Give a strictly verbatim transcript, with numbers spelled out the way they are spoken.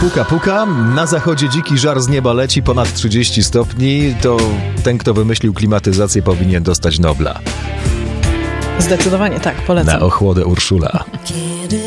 Puka, puka. Na zachodzie dziki żar z nieba leci ponad trzydzieści stopni. To ten, kto wymyślił klimatyzację, powinien dostać Nobla. Zdecydowanie tak, polecam. Na ochłodę Urszula.